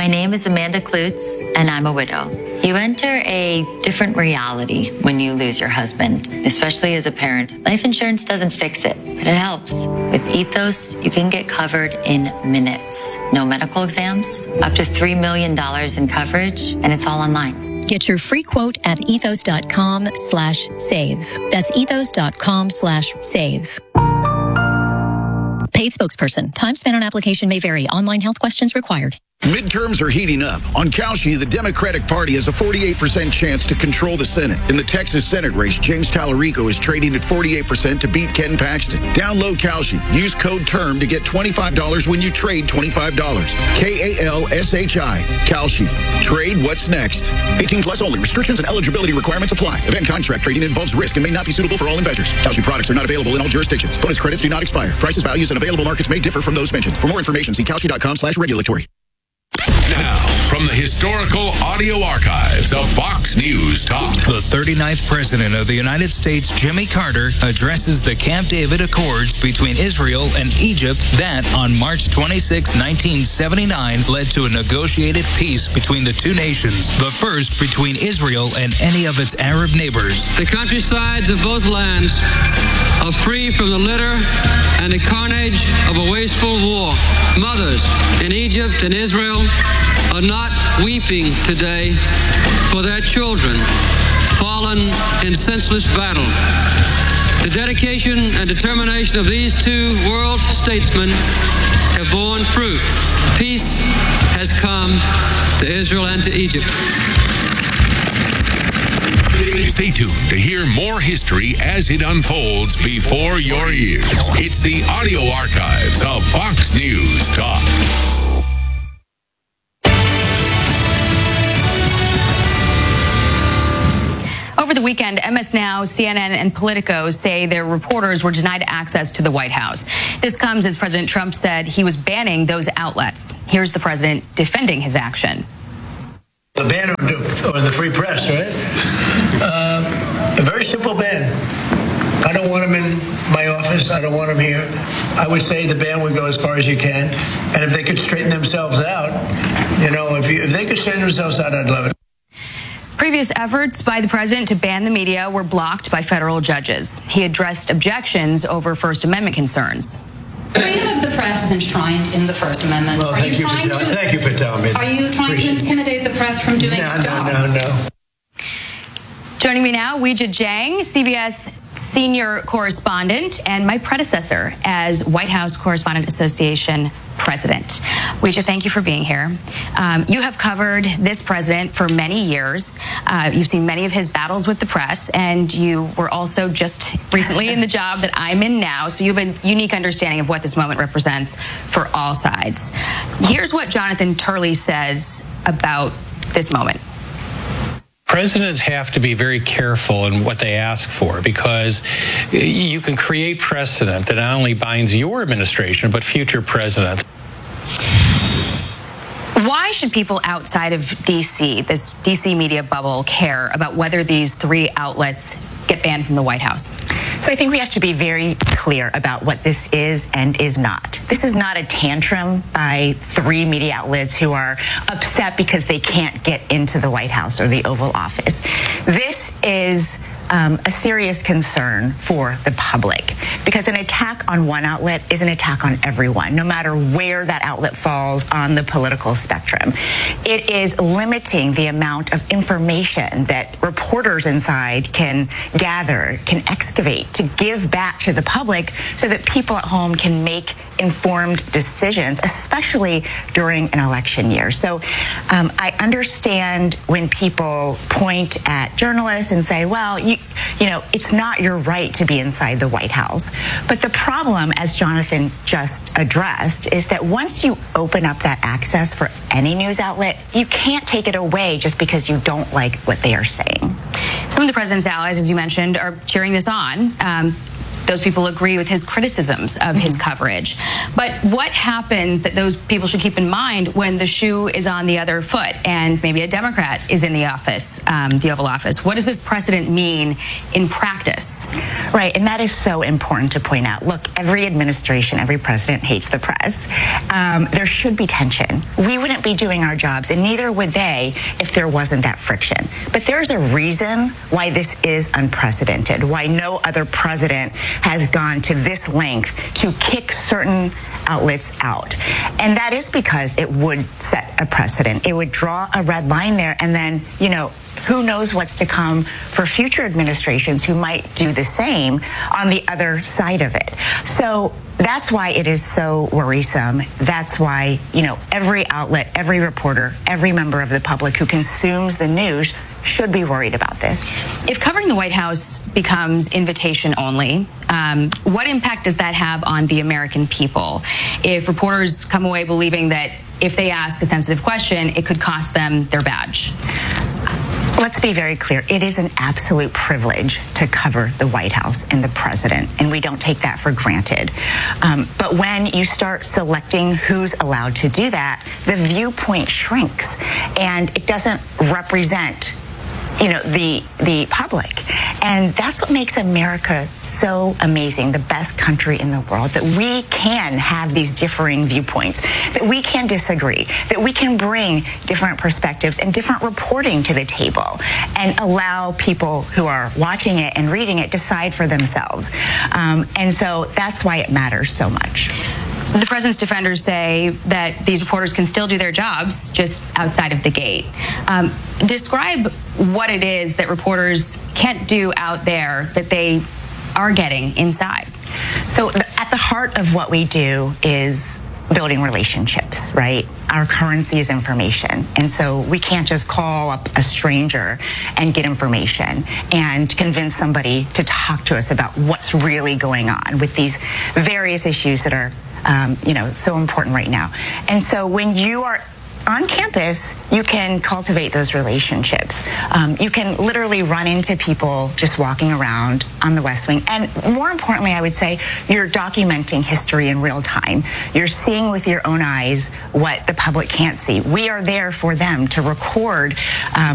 My name is Amanda Klutz, and I'm a widow. You enter a different reality when you lose your husband, especially as a parent. Life insurance doesn't fix it, but it helps. With Ethos, you can get covered in minutes. No medical exams, up to $3 million in coverage, and it's all online. Get your free quote at ethos.com/save. That's ethos.com/save. Paid spokesperson. Time spent on application may vary. Online health questions required. Midterms are heating up. On Kalshi, the Democratic Party has a 48% chance to control the Senate. In the Texas Senate race, James Tallarico is trading at 48% to beat Ken Paxton. Download Kalshi. Use code TERM to get $25 when you trade $25. KALSHI. Kalshi. Trade what's next. 18 plus only. Restrictions and eligibility requirements apply. Event contract trading involves risk and may not be suitable for all investors. Kalshi products are not available in all jurisdictions. Bonus credits do not expire. Prices, values, and available markets may differ from those mentioned. For more information, see kalshi.com/regulatory. Now, from the historical audio archives of Fox News Talk. The 39th President of the United States, Jimmy Carter, addresses the Camp David Accords between Israel and Egypt that, on March 26, 1979, led to a negotiated peace between the two nations, the first between Israel and any of its Arab neighbors. The countrysides of both lands are free from the litter and the carnage of a wasteful war. Mothers in Egypt and Israel are not weeping today for their children fallen in senseless battle. The dedication and determination of these two world statesmen have borne fruit. Peace has come to Israel and to Egypt. Stay tuned to hear more history as it unfolds before your ears. It's the audio archives of Fox News Talk. Over the weekend, MS Now, CNN, and Politico say their reporters were denied access to the White House. This comes as President Trump said he was banning those outlets. Here's the president defending his action. The ban on the free press, right? A very simple ban. I don't want them in my office. I don't want them here. I would say the ban would go as far as you can. And if they could straighten themselves out, if they could straighten themselves out, I'd love it. Previous efforts by the president to ban the media were blocked by federal judges. He addressed objections over First Amendment concerns. Freedom of the press is enshrined in the First Amendment. Well, thank you for telling me. Are you trying to intimidate the press from doing its job? No. Joining me now, Weijia Jiang, CBS senior correspondent and my predecessor as White House Correspondent Association president. Weijia, thank you for being here. You have covered this president for many years. You've seen many of his battles with the press, and you were also just recently in the job that I'm in now, so you have a unique understanding of what this moment represents for all sides. Here's what Jonathan Turley says about this moment. Presidents have to be very careful in what they ask for, because you can create precedent that not only binds your administration, but future presidents. Why should people outside of D.C., this D.C. media bubble, care about whether these three outlets get banned from the White House? So I think we have to be very clear about what this is and is not. This is not a tantrum by three media outlets who are upset because they can't get into the White House or the Oval Office. This is a serious concern for the public, because an attack on one outlet is an attack on everyone, no matter where that outlet falls on the political spectrum. It is limiting the amount of information that reporters inside can gather, can excavate, to give back to the public so that people at home can make informed decisions, especially during an election year. So I understand when people point at journalists and say, well, you know, it's not your right to be inside the White House. But the problem, as Jonathan just addressed, is that once you open up that access for any news outlet, you can't take it away just because you don't like what they are saying. Some of the president's allies, as you mentioned, are cheering this on. those people agree with his criticisms of his coverage. But what happens that those people should keep in mind when the shoe is on the other foot and maybe a Democrat is in the office, the Oval Office? What does this precedent mean in practice? Right, and that is so important to point out. Look, every administration, every president hates the press. There should be tension. We wouldn't be doing our jobs, and neither would they if there wasn't that friction. But there's a reason why this is unprecedented, why no other president has gone to this length to kick certain outlets out. And that is because it would set a precedent. It would draw a red line there, and then, you know, who knows what's to come for future administrations who might do the same on the other side of it. So that's why it is so worrisome. That's why, you know, every outlet, every reporter, every member of the public who consumes the news should be worried about this. If covering the White House becomes invitation only, what impact does that have on the American people? If reporters come away believing that if they ask a sensitive question, it could cost them their badge? Let's be very clear. It is an absolute privilege to cover the White House and the president, and we don't take that for granted. But when you start selecting who's allowed to do that, the viewpoint shrinks, and it doesn't represent, you know, the public. And that's what makes America so amazing, the best country in the world, that we can have these differing viewpoints, that we can disagree, that we can bring different perspectives and different reporting to the table and allow people who are watching it and reading it decide for themselves. And so that's why it matters so much. The president's defenders say that these reporters can still do their jobs just outside of the gate. Describe what it is that reporters can't do out there that they are getting inside. So at the heart of what we do is building relationships, right? Our currency is information. And so we can't just call up a stranger and get information and convince somebody to talk to us about what's really going on with these various issues that are you know, so important right now. And so when you are on campus, you can cultivate those relationships. You can literally run into people just walking around on the West Wing. And more importantly, I would say, you're documenting history in real time. You're seeing with your own eyes what the public can't see. We are there for them to record